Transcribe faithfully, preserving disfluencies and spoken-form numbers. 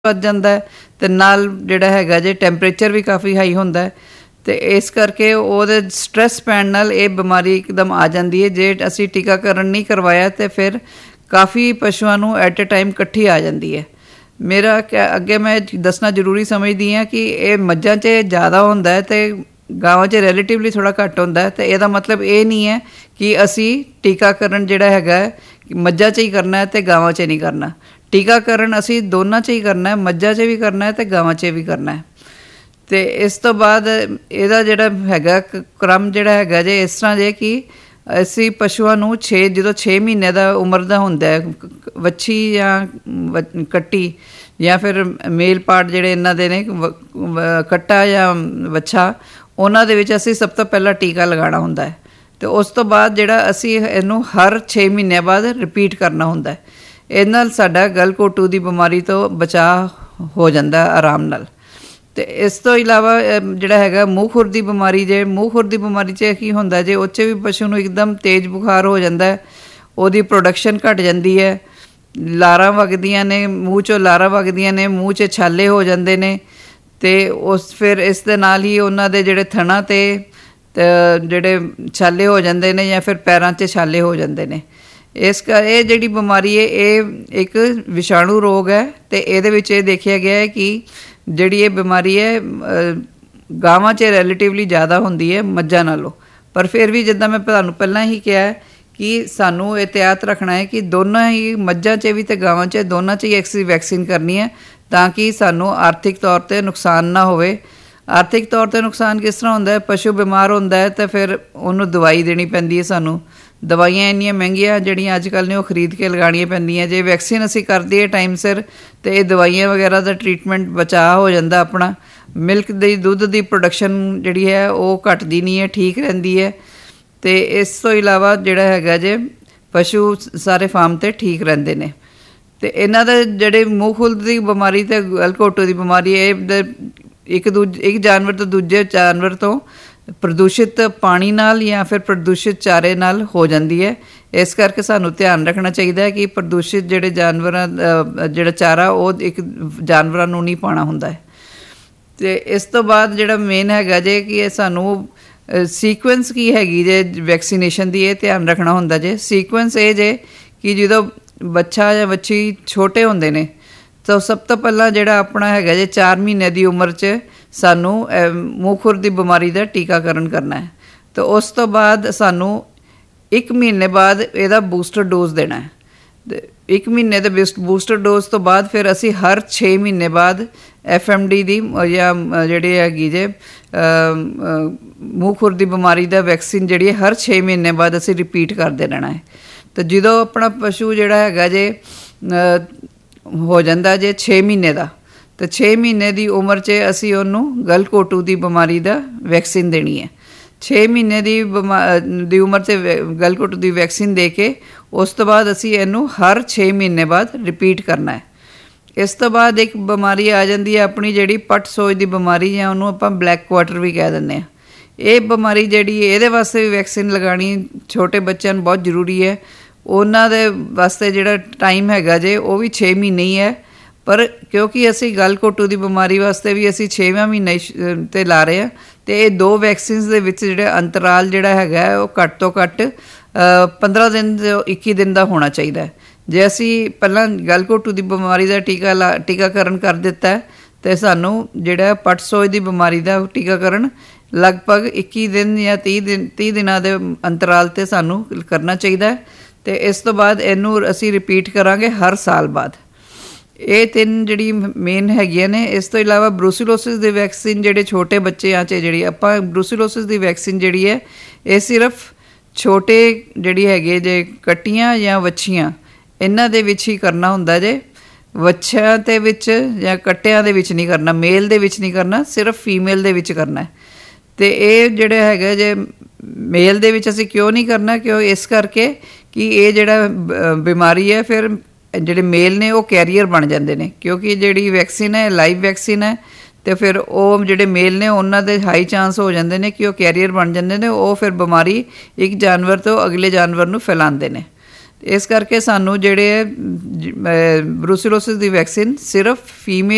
ਵੱਧ ਜਾਂਦਾ ਹੈ ਅਤੇ ਨਾਲ ਜਿਹੜਾ ਹੈਗਾ ਜੇ ਟੈਂਪਰੇਚਰ ਵੀ ਕਾਫੀ ਹਾਈ ਹੁੰਦਾ ਹੈ ਅਤੇ ਇਸ ਕਰਕੇ ਉਹਦੇ ਸਟਰੈਸ ਪੈਣ ਨਾਲ ਇਹ ਬਿਮਾਰੀ ਇੱਕਦਮ ਆ ਜਾਂਦੀ ਹੈ। ਜੇ ਅਸੀਂ ਟੀਕਾਕਰਨ ਨਹੀਂ ਕਰਵਾਇਆ ਤਾਂ ਫਿਰ ਕਾਫੀ ਪਸ਼ੂਆਂ ਨੂੰ ਐਟ ਅ ਟਾਈਮ ਇਕੱਠੀ ਆ ਜਾਂਦੀ ਹੈ। ਮੇਰਾ ਅੱਗੇ ਮੈਂ ਦੱਸਣਾ ਜ਼ਰੂਰੀ ਸਮਝਦੀ ਹਾਂ ਕਿ ਇਹ ਮੱਝਾਂ 'ਚ ਜ਼ਿਆਦਾ ਹੁੰਦਾ ਹੈ ਅਤੇ ਗਾਵਾਂ 'ਚ ਰਿਲੇਟਿਵਲੀ ਥੋੜ੍ਹਾ ਘੱਟ ਹੁੰਦਾ ਹੈ। ਅਤੇ ਇਹਦਾ ਮਤਲਬ ਇਹ ਨਹੀਂ ਹੈ ਕਿ ਅਸੀਂ ਟੀਕਾਕਰਨ ਜਿਹੜਾ ਹੈਗਾ ਮੱਝਾਂ 'ਚ ਹੀ ਕਰਨਾ ਹੈ ਅਤੇ ਗਾਵਾਂ 'ਚ ਨਹੀਂ ਕਰਨਾ। ਟੀਕਾਕਰਨ ਅਸੀਂ ਦੋਨਾਂ 'ਚ ਹੀ ਕਰਨਾ, ਮੱਝਾਂ 'ਚ ਵੀ ਕਰਨਾ ਅਤੇ ਗਾਵਾਂ 'ਚ ਵੀ ਕਰਨਾ। ਅਤੇ ਇਸ ਤੋਂ ਬਾਅਦ ਇਹਦਾ ਜਿਹੜਾ ਹੈਗਾ ਕ੍ਰਮ ਜਿਹੜਾ ਹੈਗਾ ਜੇ ਇਸ ਤਰ੍ਹਾਂ ਜੇ ਕਿ ਅਸੀਂ ਪਸ਼ੂਆਂ ਨੂੰ ਛੇ ਜਦੋਂ ਛੇ ਮਹੀਨੇ ਦਾ ਉਮਰ ਦਾ ਹੁੰਦਾ ਵੱਛੀ ਜਾਂ ਕੱਟੀ ਜਾਂ ਫਿਰ ਮੇਲ ਪਾਰਟ ਜਿਹੜੇ ਇਹਨਾਂ ਦੇ ਨੇ ਕੱਟਾ ਜਾਂ ਵੱਛਾ, ਉਹਨਾਂ ਦੇ ਵਿੱਚ ਅਸੀਂ ਸਭ ਤੋਂ ਪਹਿਲਾਂ ਟੀਕਾ ਲਗਾਉਣਾ ਹੁੰਦਾ ਹੈ ਅਤੇ ਉਸ ਤੋਂ ਬਾਅਦ ਜਿਹੜਾ ਅਸੀਂ ਇਹਨੂੰ ਹਰ ਛੇ ਮਹੀਨਿਆਂ ਬਾਅਦ ਰਿਪੀਟ ਕਰਨਾ ਹੁੰਦਾ। ਇਹਦੇ ਨਾਲ ਸਾਡਾ ਗਲਘੋਟੂ ਦੀ ਬਿਮਾਰੀ ਤੋਂ ਬਚਾਅ ਹੋ ਜਾਂਦਾ ਆਰਾਮ ਨਾਲ। ਅਤੇ ਇਸ ਤੋਂ ਇਲਾਵਾ ਜਿਹੜਾ ਹੈਗਾ ਮੂੰਹ ਖੁਰ ਦੀ ਬਿਮਾਰੀ, ਜੇ ਮੂੰਹ ਖੁਰ ਦੀ ਬਿਮਾਰੀ 'ਚ ਕੀ ਹੁੰਦਾ ਜੇ ਉਹ 'ਚ ਵੀ ਪਸ਼ੂ ਨੂੰ ਇੱਕਦਮ ਤੇਜ਼ ਬੁਖਾਰ ਹੋ ਜਾਂਦਾ, ਉਹਦੀ ਪ੍ਰੋਡਕਸ਼ਨ ਘੱਟ ਜਾਂਦੀ ਹੈ, ਲਾਰਾਂ ਵਗਦੀਆਂ ਨੇ, ਮੂੰਹ 'ਚੋਂ ਲਾਰਾਂ ਵਗਦੀਆਂ ਨੇ, ਮੂੰਹ 'ਚ ਛਾਲੇ ਹੋ ਜਾਂਦੇ ਨੇ ਅਤੇ ਉਸ ਫਿਰ ਇਸ ਦੇ ਨਾਲ ਹੀ ਉਹਨਾਂ ਦੇ ਜਿਹੜੇ ਥਣਾਂ 'ਤੇ ਜਿਹੜੇ ਛਾਲੇ ਹੋ ਜਾਂਦੇ ਨੇ ਜਾਂ ਫਿਰ ਪੈਰਾਂ 'ਚ ਛਾਲੇ ਹੋ ਜਾਂਦੇ ਨੇ। ਇਸ ਕਰ ਇਹ ਜਿਹੜੀ ਬਿਮਾਰੀ ਹੈ ਇਹ ਇੱਕ ਵਿਸ਼ਾਣੂ ਰੋਗ ਹੈ ਅਤੇ ਇਹਦੇ ਵਿੱਚ ਇਹ ਦੇਖਿਆ ਗਿਆ ਹੈ ਕਿ ਜਿਹੜੀ ਇਹ ਬਿਮਾਰੀ ਹੈ ਗਾਵਾਂ 'ਚ ਰਿਲੇਟਿਵਲੀ ਜ਼ਿਆਦਾ ਹੁੰਦੀ ਹੈ ਮੱਝਾਂ ਨਾਲੋਂ। ਪਰ ਫਿਰ ਵੀ ਜਿੱਦਾਂ ਮੈਂ ਤੁਹਾਨੂੰ ਪਹਿਲਾਂ ਹੀ ਕਿਹਾ ਕਿ ਸਾਨੂੰ ਇਹਤਿਆਤ ਰੱਖਣਾ ਹੈ ਕਿ ਦੋਨਾਂ ਹੀ ਮੱਝਾਂ 'ਚ ਵੀ ਅਤੇ ਗਾਵਾਂ 'ਚ ਦੋਨਾਂ 'ਚ ਹੀ ਐਕਸੀ ਵੈਕਸੀਨ ਕਰਨੀ ਹੈ ਤਾਂ ਕਿ ਸਾਨੂੰ ਆਰਥਿਕ ਤੌਰ 'ਤੇ ਨੁਕਸਾਨ ਨਾ ਹੋਵੇ। ਆਰਥਿਕ ਤੌਰ 'ਤੇ ਨੁਕਸਾਨ ਕਿਸ ਤਰ੍ਹਾਂ ਹੁੰਦਾ ਹੈ, ਪਸ਼ੂ ਬਿਮਾਰ ਹੁੰਦਾ ਹੈ ਤਾਂ ਫਿਰ ਉਹਨੂੰ ਦਵਾਈ ਦੇਣੀ ਪੈਂਦੀ ਹੈ। ਸਾਨੂੰ ਦਵਾਈਆਂ ਇੰਨੀਆਂ ਮਹਿੰਗੀਆਂ ਜਿਹੜੀਆਂ ਅੱਜ ਕੱਲ੍ਹ ਨੇ ਉਹ ਖਰੀਦ ਕੇ ਲਗਾਉਣੀਆਂ ਪੈਂਦੀਆਂ। ਜੇ ਵੈਕਸੀਨ ਅਸੀਂ ਕਰ ਦਈਏ ਟਾਈਮ ਸਿਰ ਅਤੇ ਇਹ ਦਵਾਈਆਂ ਵਗੈਰਾ ਦਾ ਟਰੀਟਮੈਂਟ ਬਚਾਅ ਹੋ ਜਾਂਦਾ ਆਪਣਾ। ਮਿਲਕ ਦੀ ਦੁੱਧ ਦੀ ਪ੍ਰੋਡਕਸ਼ਨ ਜਿਹੜੀ ਹੈ ਉਹ ਘੱਟਦੀ ਨਹੀਂ ਹੈ, ਠੀਕ ਰਹਿੰਦੀ ਹੈ। ਅਤੇ ਇਸ ਤੋਂ ਇਲਾਵਾ ਜਿਹੜਾ ਹੈਗਾ ਜੇ ਪਸ਼ੂ ਸਾਰੇ ਫਾਰਮ 'ਤੇ ਠੀਕ ਰਹਿੰਦੇ ਨੇ। ਅਤੇ ਇਹਨਾਂ ਦੇ ਜਿਹੜੇ ਮੂੰਹ ਖੁਰ ਦੀ ਬਿਮਾਰੀ ਅਤੇ ਗਲਘੋਟੂ ਦੀ ਬਿਮਾਰੀ ਇਹ ਇੱਕ ਦੂਜੇ ਇੱਕ ਜਾਨਵਰ ਤੋਂ ਦੂਜੇ ਜਾਨਵਰ ਤੋਂ ਪ੍ਰਦੂਸ਼ਿਤ ਪਾਣੀ ਨਾਲ ਜਾਂ ਫਿਰ ਪ੍ਰਦੂਸ਼ਿਤ ਚਾਰੇ ਨਾਲ ਹੋ ਜਾਂਦੀ ਹੈ। ਇਸ ਕਰਕੇ ਸਾਨੂੰ ਧਿਆਨ ਰੱਖਣਾ ਚਾਹੀਦਾ ਹੈ ਕਿ ਪ੍ਰਦੂਸ਼ਿਤ ਜਿਹੜੇ ਜਾਨਵਰਾਂ ਜਿਹੜਾ ਚਾਰਾ ਉਹ ਇੱਕ ਜਾਨਵਰਾਂ ਨੂੰ ਨਹੀਂ ਪਾਉਣਾ ਹੁੰਦਾ ਹੈ। ਅਤੇ ਇਸ ਤੋਂ ਬਾਅਦ ਜਿਹੜਾ ਮੇਨ ਹੈਗਾ ਜੇ ਕਿ ਇਹ ਸਾਨੂੰ ਸੀਕੁਐਂਸ ਕੀ ਹੈਗੀ ਜੇ ਵੈਕਸੀਨੇਸ਼ਨ ਦੀ, ਇਹ ਧਿਆਨ ਰੱਖਣਾ ਹੁੰਦਾ ਜੇ। ਸੀਕੁਐਂਸ ਇਹ ਜੇ ਕਿ ਜਦੋਂ ਬੱਚਾ ਜਾਂ ਵੱਛੀ ਛੋਟੇ ਹੁੰਦੇ ਨੇ ਤਾਂ ਸਭ ਤੋਂ ਪਹਿਲਾਂ ਜਿਹੜਾ ਆਪਣਾ ਹੈਗਾ ਜੇ ਚਾਰ ਮਹੀਨੇ ਦੀ ਉਮਰ 'ਚ ਸਾਨੂੰ ਮੂੰਹ ਖੁਰ ਦੀ ਬਿਮਾਰੀ ਦਾ ਟੀਕਾਕਰਨ ਕਰਨਾ ਹੈ। ਅਤੇ ਉਸ ਤੋਂ ਬਾਅਦ ਸਾਨੂੰ ਇੱਕ ਮਹੀਨੇ ਬਾਅਦ ਇਹਦਾ ਬੂਸਟਰ ਡੋਜ਼ ਦੇਣਾ ਹੈ। ਅਤੇ ਇੱਕ ਮਹੀਨੇ ਦੇ ਬੂਸਟਰ ਡੋਜ਼ ਤੋਂ ਬਾਅਦ ਫਿਰ ਅਸੀਂ ਹਰ ਛੇ ਮਹੀਨੇ ਬਾਅਦ ਐਫ ਐਮ ਡੀ ਦੀ ਜਾਂ ਜਿਹੜੀ ਹੈਗੀ ਜੇ ਮੂੰਹ ਖੁਰ ਦੀ ਬਿਮਾਰੀ ਦਾ ਵੈਕਸੀਨ ਜਿਹੜੀ ਹੈ ਹਰ ਛੇ ਮਹੀਨੇ ਬਾਅਦ ਅਸੀਂ ਰਿਪੀਟ ਕਰਦੇ ਰਹਿਣਾ ਹੈ। ਅਤੇ ਜਦੋਂ ਆਪਣਾ ਪਸ਼ੂ ਜਿਹੜਾ ਹੈਗਾ ਜੇ ਹੋ ਜਾਂਦਾ ਜੇ ਛੇ ਮਹੀਨੇ ਦਾ, ਅਤੇ ਛੇ ਮਹੀਨੇ ਦੀ ਉਮਰ 'ਚ ਅਸੀਂ ਉਹਨੂੰ ਗਲਘੋਟੂ ਦੀ ਬਿਮਾਰੀ ਦਾ ਵੈਕਸੀਨ ਦੇਣੀ ਹੈ। ਛੇ ਮਹੀਨੇ ਦੀ ਬਿਮਾ ਦੀ ਉਮਰ 'ਚ ਗਲਘੋਟੂ ਦੀ ਵੈਕਸੀਨ ਦੇ ਕੇ ਉਸ ਤੋਂ ਬਾਅਦ ਅਸੀਂ ਇਹਨੂੰ ਹਰ ਛੇ ਮਹੀਨੇ ਬਾਅਦ ਰਿਪੀਟ ਕਰਨਾ ਹੈ। ਇਸ ਤੋਂ ਬਾਅਦ ਇੱਕ ਬਿਮਾਰੀ ਆ ਜਾਂਦੀ ਹੈ ਆਪਣੀ ਜਿਹੜੀ ਪੱਟ ਸੋਜ ਦੀ ਬਿਮਾਰੀ, ਜਾਂ ਉਹਨੂੰ ਆਪਾਂ ਬਲੈਕ ਕੁਆਟਰ ਵੀ ਕਹਿ ਦਿੰਦੇ ਹਾਂ। ਇਹ ਬਿਮਾਰੀ ਜਿਹੜੀ ਇਹਦੇ ਵਾਸਤੇ ਵੀ ਵੈਕਸੀਨ ਲਗਾਉਣੀ ਛੋਟੇ ਬੱਚਿਆਂ ਨੂੰ ਬਹੁਤ ਜ਼ਰੂਰੀ ਹੈ। ਉਹਨਾਂ ਦੇ ਵਾਸਤੇ ਜਿਹੜਾ ਟਾਈਮ ਹੈਗਾ ਜੇ ਉਹ ਵੀ ਛੇ ਮਹੀਨੇ ਹੀ ਹੈ। ਪਰ ਕਿਉਂਕਿ ਅਸੀਂ ਗਲਘੋਟੂ ਦੀ ਬਿਮਾਰੀ ਵਾਸਤੇ ਵੀ ਅਸੀਂ ਛੇਵਾਂ ਮਹੀਨੇ 'ਤੇ ਲਾ ਰਹੇ ਹਾਂ ਅਤੇ ਇਹ ਦੋ ਵੈਕਸੀਨਸ ਦੇ ਵਿੱਚ ਜਿਹੜਾ ਅੰਤਰਾਲ ਜਿਹੜਾ ਹੈਗਾ ਉਹ ਘੱਟ ਤੋਂ ਘੱਟ ਪੰਦਰਾਂ ਦਿਨ ਤੋਂ ਇੱਕੀ ਦਿਨ ਦਾ ਹੋਣਾ ਚਾਹੀਦਾ ਹੈ। ਜੇ ਅਸੀਂ ਪਹਿਲਾਂ ਗਲਘੋਟੂ ਦੀ ਬਿਮਾਰੀ ਦਾ ਟੀਕਾ ਲਾ ਟੀਕਾਕਰਨ ਕਰ ਦਿੱਤਾ ਅਤੇ ਸਾਨੂੰ ਜਿਹੜਾ ਪੱਟ ਸੋਜ ਦੀ ਬਿਮਾਰੀ ਦਾ ਟੀਕਾਕਰਨ ਲਗਭਗ ਇੱਕੀ ਦਿਨ ਜਾਂ ਤੀਹ ਦਿਨ ਤੀਹ ਦਿਨਾਂ ਦੇ ਅੰਤਰਾਲ 'ਤੇ ਸਾਨੂੰ ਕਰਨਾ ਚਾਹੀਦਾ। ਅਤੇ ਇਸ ਤੋਂ ਬਾਅਦ ਇਹਨੂੰ ਅਸੀਂ ਰਿਪੀਟ ਕਰਾਂਗੇ ਹਰ ਸਾਲ ਬਾਅਦ। ਇਹ ਤਿੰਨ ਜਿਹੜੀ ਮੇਨ ਹੈਗੀਆਂ ਨੇ। ਇਸ ਤੋਂ ਇਲਾਵਾ ਬਰੂਸੀਲੋਸਿਸ ਦੀ ਵੈਕਸੀਨ ਜਿਹੜੇ ਛੋਟੇ ਬੱਚਿਆਂ 'ਚ ਜਿਹੜੀ ਆਪਾਂ ਬਰੂਸੀਲੋਸਿਸ ਦੀ ਵੈਕਸੀਨ ਜਿਹੜੀ ਹੈ ਇਹ ਸਿਰਫ ਛੋਟੇ ਜਿਹੜੀ ਹੈਗੇ ਜੇ ਕੱਟੀਆਂ ਜਾਂ ਵੱਛੀਆਂ ਇਹਨਾਂ ਦੇ ਵਿੱਚ ਹੀ ਕਰਨਾ ਹੁੰਦਾ ਜੇ। ਵੱਛਿਆਂ ਦੇ ਵਿੱਚ ਜਾਂ ਕੱਟਿਆਂ ਦੇ ਵਿੱਚ ਨਹੀਂ ਕਰਨਾ, ਮੇਲ ਦੇ ਵਿੱਚ ਨਹੀਂ ਕਰਨਾ, ਸਿਰਫ ਫੀਮੇਲ ਦੇ ਵਿੱਚ ਕਰਨਾ। ਅਤੇ ਇਹ ਜਿਹੜੇ ਹੈਗਾ ਜੇ ਮੇਲ ਦੇ ਵਿੱਚ ਅਸੀਂ ਕਿਉਂ ਨਹੀਂ ਕਰਨਾ, ਕਿਉਂ ਇਸ ਕਰਕੇ ਕਿ ਇਹ ਜਿਹੜਾ ਬਿਮਾਰੀ ਹੈ ਫਿਰ ਜਿਹੜੇ ਮੇਲ ਨੇ ਉਹ ਕੈਰੀਅਰ ਬਣ ਜਾਂਦੇ ਨੇ, ਕਿਉਂਕਿ ਜਿਹੜੀ ਵੈਕਸੀਨ ਹੈ ਲਾਈਵ ਵੈਕਸੀਨ ਹੈ ਅਤੇ ਫਿਰ ਉਹ ਜਿਹੜੇ ਮੇਲ ਨੇ ਉਹਨਾਂ ਦੇ ਹਾਈ ਚਾਂਸ ਹੋ ਜਾਂਦੇ ਨੇ ਕਿ ਉਹ ਕੈਰੀਅਰ ਬਣ ਜਾਂਦੇ ਨੇ। ਉਹ ਫਿਰ ਬਿਮਾਰੀ ਇੱਕ ਜਾਨਵਰ ਤੋਂ ਅਗਲੇ ਜਾਨਵਰ ਨੂੰ ਫੈਲਾਉਂਦੇ ਨੇ। ਇਸ ਕਰਕੇ ਸਾਨੂੰ ਜਿਹੜੇ ਬਰੂਸੀਲੋਸਿਸ ਦੀ ਵੈਕਸੀਨ ਸਿਰਫ ਫੀਮੇਲ